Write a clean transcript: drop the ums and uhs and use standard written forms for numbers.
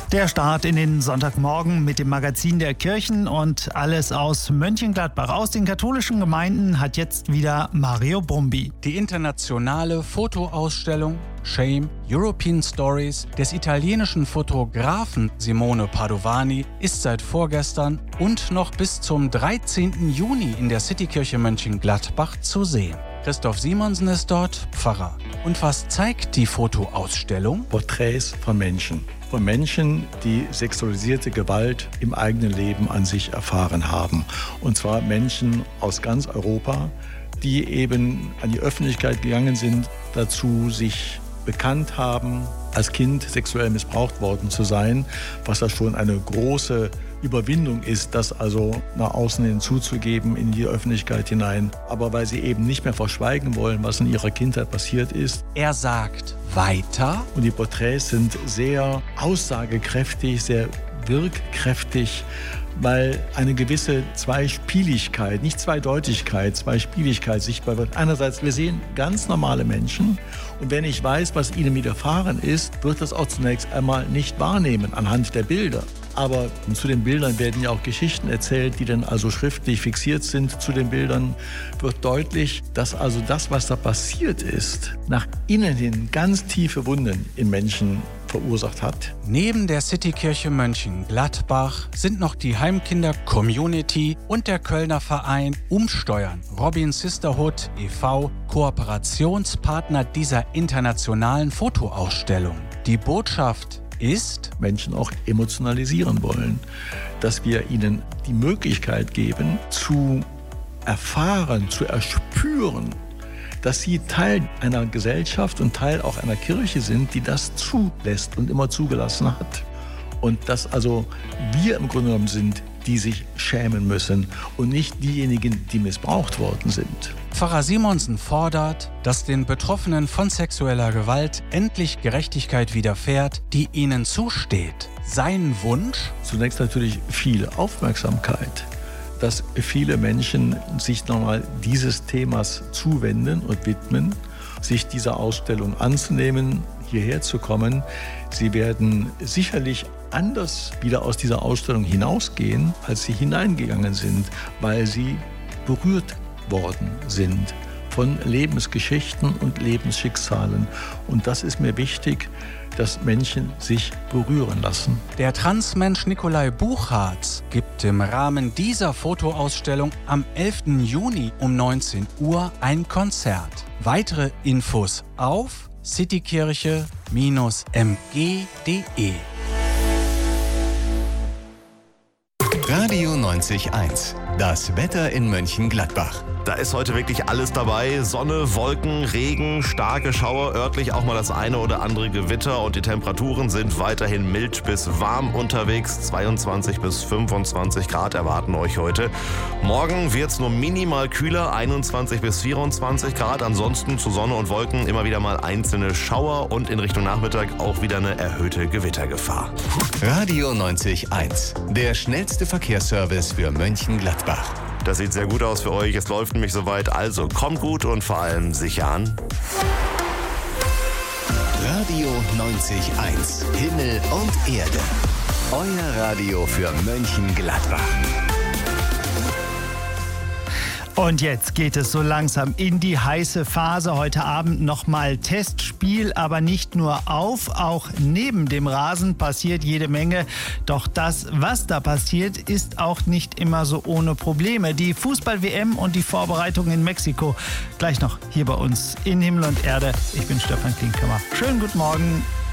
Der Start in den Sonntagmorgen mit dem Magazin der Kirchen und alles aus Mönchengladbach. Aus den katholischen Gemeinden hat jetzt wieder Mario Brumby. Die internationale Fotoausstellung Shame European Stories des italienischen Fotografen Simone Padovani ist seit vorgestern und noch bis zum 13. Juni in der Citykirche Mönchengladbach zu sehen. Christoph Simonsen ist dort Pfarrer. Und was zeigt die Fotoausstellung? Porträts von Menschen. Von Menschen, die sexualisierte Gewalt im eigenen Leben an sich erfahren haben. Und zwar Menschen aus ganz Europa, die eben an die Öffentlichkeit gegangen sind, dazu sich bekannt haben, als Kind sexuell missbraucht worden zu sein, was ja schon eine große Überwindung ist, das also nach außen hin zuzugeben, in die Öffentlichkeit hinein. Aber weil sie eben nicht mehr verschweigen wollen, was in ihrer Kindheit passiert ist. Er sagt weiter. Und die Porträts sind sehr aussagekräftig, sehr wirkkräftig, weil eine gewisse Zweispieligkeit, nicht Zweideutigkeit, Zweispieligkeit sichtbar wird. Einerseits, wir sehen ganz normale Menschen und wenn ich weiß, was ihnen widerfahren ist, wird das auch zunächst einmal nicht wahrnehmen anhand der Bilder. Aber zu den Bildern werden ja auch Geschichten erzählt, die dann also schriftlich fixiert sind. Zu den Bildern wird deutlich, dass also das, was da passiert ist, nach innen hin ganz tiefe Wunden in Menschen verursacht hat. Neben der Citykirche Mönchengladbach sind noch die Heimkinder-Community und der Kölner Verein Umsteuern, Robin Sisterhood e.V., Kooperationspartner dieser internationalen Fotoausstellung. Die Botschaft ist, Menschen auch emotionalisieren wollen, dass wir ihnen die Möglichkeit geben, zu erfahren, zu erspüren, dass sie Teil einer Gesellschaft und Teil auch einer Kirche sind, die das zulässt und immer zugelassen hat. Und dass also wir im Grunde genommen sind, die sich schämen müssen und nicht diejenigen, die missbraucht worden sind. Pfarrer Simonsen fordert, dass den Betroffenen von sexueller Gewalt endlich Gerechtigkeit widerfährt, die ihnen zusteht. Sein Wunsch? Zunächst natürlich viel Aufmerksamkeit, dass viele Menschen sich nochmal dieses Themas zuwenden und widmen, sich dieser Ausstellung anzunehmen, hierher zu kommen. Sie werden sicherlich anders wieder aus dieser Ausstellung hinausgehen, als sie hineingegangen sind, weil sie berührt worden sind von Lebensgeschichten und Lebensschicksalen. Und das ist mir wichtig, dass Menschen sich berühren lassen. Der Transmensch Nikolai Buchharz gibt im Rahmen dieser Fotoausstellung am 11. Juni um 19 Uhr ein Konzert. Weitere Infos auf citykirche-mg.de. Radio 90.1, das Wetter in Mönchengladbach. Da ist heute wirklich alles dabei. Sonne, Wolken, Regen, starke Schauer, örtlich auch mal das eine oder andere Gewitter. Und die Temperaturen sind weiterhin mild bis warm unterwegs. 22 bis 25 Grad erwarten euch heute. Morgen wird es nur minimal kühler, 21 bis 24 Grad. Ansonsten zu Sonne und Wolken immer wieder mal einzelne Schauer und in Richtung Nachmittag auch wieder eine erhöhte Gewittergefahr. Radio 90.1, der schnellste Verkehrsservice für Mönchengladbach. Das sieht sehr gut aus für euch. Es läuft nämlich soweit. Also kommt gut und vor allem sicher an. Radio 90.1, Himmel und Erde. Euer Radio für Mönchengladbach. Und jetzt geht es so langsam in die heiße Phase. Heute Abend nochmal Testspiel, aber nicht nur auf, auch neben dem Rasen passiert jede Menge. Doch das, was da passiert, ist auch nicht immer so ohne Probleme. Die Fußball-WM und die Vorbereitung in Mexiko. Gleich noch hier bei uns in Himmel und Erde. Ich bin Stefan Klinkhammer. Schönen guten Morgen.